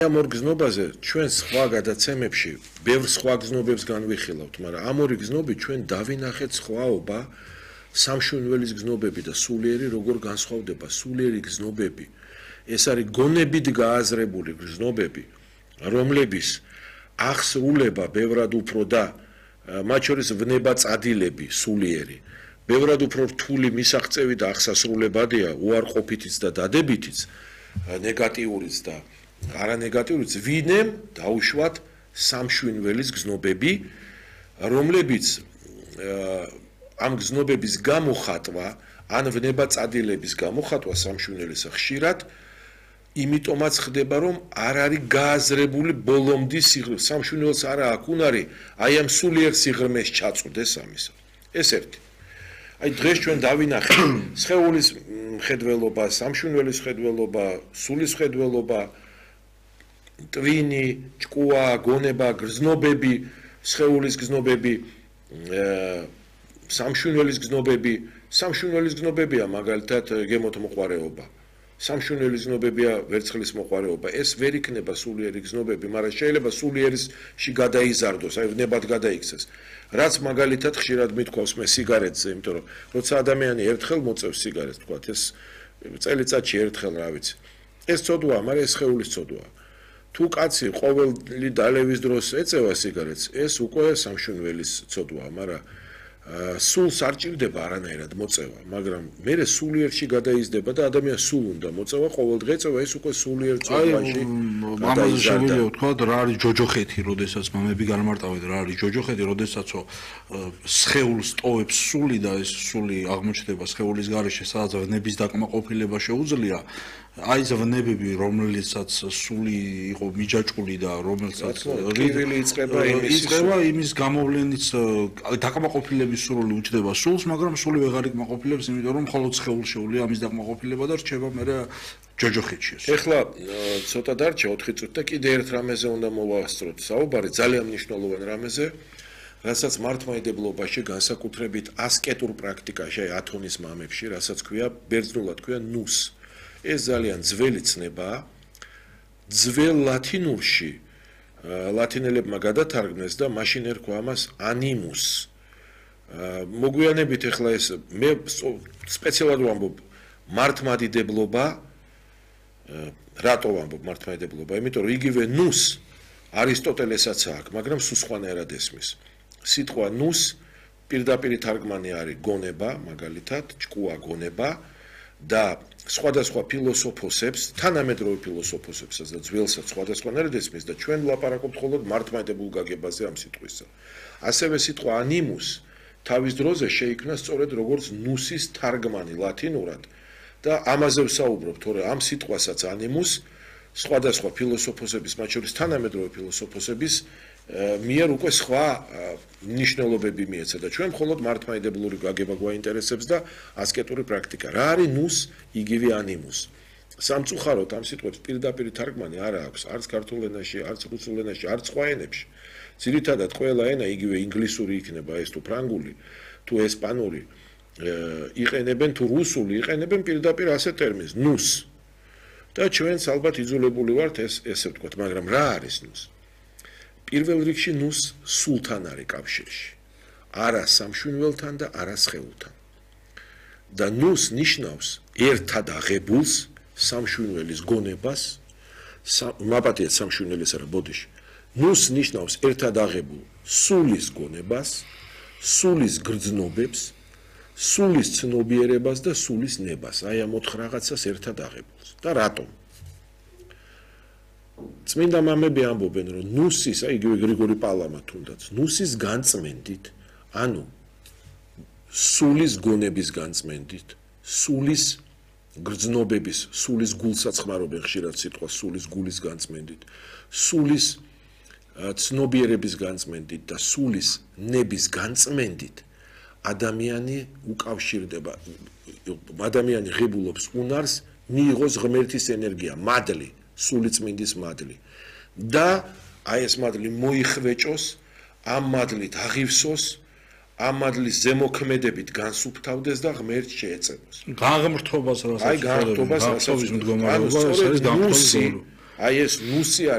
ამ ორ გზნობაზე ჩვენ სხვა გადაცემებში ბევრ სხვა გზნობებს განვიხილავთ, მაგრამ ამ ორი გზნობით ჩვენ დავინახეთ სხვაობა სამშვენველის გზნობები და სულიერი როგორ განსხვავდება სულიერი გზნობები. ეს არის გონებით გააზრებული გზნობები, რომლების აღსრულება ბევრად უფრო და მათ შორის ვნება წადილები სულიერი, ბევრად უფრო რთული მისაღწევი და აღსასრულებადია უარყოფითიც და დადებითიც, ნეგატიურიც და არანეგატიურიც, ვინემ დაუშვათ სამშვენველის გზნობები, რომლებიც ამ გზნობების გამოხატვა, ან ვნება წადილების გამოხატვა სამშვენელისა ხშირად, იმიტომაც ხდება, რომ არ არის გააზრებული ბოლომდე სიღრმე, სამშვენელს არა აქ უნარი, აი ამ სულიერ სიღრმეს ჩაწვდეს ამისა. ეს ერთი. აი დღეს ჩვენ დავინახეთ სხეულის მხედველობა, სამშვენელის მხედველობა, სულის მხედველობა, ტვინი, ჭკუა, გონება, გრძნობები, სხეულის გზნობები, სამშვენელის გზნობები, სამშვენელის გზნობებია მაგალითად გემოთმოყვარეობა. სამშვენელის გზნობებია ვერცხლის მოყვარეობა. ეს ვერ იქნება სულიერი გზნობები, მაგრამ შეიძლება სულიერში გადაიზარდოს, აი ვნებად გადაიქცეს. რაც მაგალითად ხშირად მithქვავს მე სიგარეტზე, იმიტომ რომ როცა ადამიანი ერთხელ მოწევს სიგარეტს, თქვათ, ეს წელიწადში ერთხელ, რა ვიცი. ეს ცოდვაა, მაგრამ ეს სხეულის ცოდვაა. თუ კაცი ყოველი დალევის დროს ეწევა სიგარეტს, ეს უკვე სამშვენელის ცოდვაა, მაგრამ სულს არ ჭირდება არანაირად მოწევა, მაგრამ მე სულიერში გადაიზრდება და ადამიანს სულ უნდა მოწევა, ყოველდღე ეწევა, ეს უკვე სულიერ ცოდვაში ამაზე შევიდეო თქვა, რა არის ჯოჯოხეთი, როდესაც მამები განმარტავენ, რა არის ჯოჯოხეთი, როდესაც სხეულს ტოვებს სული და ეს სული აღმოჩნდება სხეულის გარეშე, სადაც ვნების დაკმაყოფილება შეუძლია. აი ეს ვნებები, რომელიცაც სული იყო მიჯაჭვული და რომელსაც რივილი იწყება იმის გამოვლენიც დაკმაყოფილების სრული უჩდება სულს, მაგრამ სული ვეღარ იკმაყოფილებს, იმიტომ რომ მხოლოდ სხეულს შეუძლია ამის დაკმაყოფილება და რჩება მერე ჯოჯოხეთში. ეხლა ცოტა დარჩა 4 წუთი და კიდე ერთ რამეზე უნდა მოვასწროთ საუბარი, ძალიან მნიშვნელოვან რამეზე, რასაც მართლმადიდებლობაში განსაკუთრებით ასკეტურ პრაქტიკაში, ათონის მამებში, რასაც ქვია, ბერძნულად ქვია ნუს. ეს ძალიან ძველი ცნებაა. ძველ ლათინურში ლათინელებმა გადათარგმნეს და მაშინ ერქვა ამას ანიმუს. მოგვიანებით ეხლა ეს მე სპეციალურად ვამბობ მართლმადიდებლობა, რატო ვამბობ მართლმადიდებლობა? იმიტომ რომ იგივე ნუს არისტოტელესაც აქვს, მაგრამ სულ სხვანაირად ესმის. სიტყვა ნუს პირდაპირ თარგმანი არის გონება, მაგალითად, ჭკუა გონება და სხვადასხვა ფილოსოფოსებს, თანამედროვე ფილოსოფოსებსაც და ძველსაც სხვადასხვანაირად ესმის და ჩვენ ვლაპარაკობთ მხოლოდ მართლმადიდებულ გაგებაზე ამ სიტყვისა. ასევე სიტყვა ანიმუს თავის დროზე შეიქმნა სწორედ როგორც ნუსის თარგმანი ლათინურად და ამაზე ვსაუბრობ, თორე ამ სიტყვასაც ანიმუს სხვადასხვა ფილოსოფოსების, მათ შორის თანამედროვე ფილოსოფოსების მიერ უკვე სხვა მნიშვნელობები მიეცა და ჩვენ მხოლოდ მართლმადიდებლური გაგება გვაინტერესებს და ასკეტური პრაქტიკა. რა არის ნუს, იგივე ანიმუს. სამწუხაროდ ამ სიტყვებს პირდაპირ თარგმანი არ აქვს, არც ქართულ ენაში, არც რუსულ ენაში, არც სხვა ენებში. ძირითადად ყველა ენა, იგივე ინგლისური იქნება ეს თუ ფრანგული, თუ ესპანური, იყენებენ თუ რუსული, იყენებენ პირდაპირ ასე ტერმინს ნუს. და ჩვენც ალბათ იძულებული ვართ ესე ვთქვათ, მაგრამ რა არის ნუს? პირველ რიგში ნუს სულთან არის კავშირში. არა სამშვენველთან და არა სხეულთან. და ნუს ნიშნავს ერთად აღებულს სამშვენელის გონებას, მაპატიეთ სამშვენელის არა ბოდიში. ნუს ნიშნავს ერთად აღებულ სულის გონებას, სულის გრძნობებს, სულის ცნობიერებას და სულის ნებას. აი ამ 4 რაღაცას ერთად აღებულს. და რატომ? წმინდა მამები ამბობენ, რომ ნუსის, აი იგივე გრიგორი პალამა თუნდაც, ნუსის განწმენდით, ანუ სულის გონების განწმენდით, სულის გრძნობების, სულის გულსაც ხმარობენ ხშირად სიტყვა სულის გულის განწმენდით, სულის ცნობიერების განწმენდით და სულის ნების განწმენდით ადამიანი უკავშირდება, ადამიანი ღებულობს უნარს, მიიღოს ღმერთის ენერგია, მადლი, სული წმინდის მადლი და აი ეს მადლი მოიხვეჭოს, ამ მადლით აღივსოს, ამ მადლის ზემოქმედებით განსუფთავდეს და ღმერთს შეეწებოს. გაღმრთობას რასაც აი გაღმრთობას რასაც მდგომარეობა ეს არის გამწოლი. აი ეს ნუსი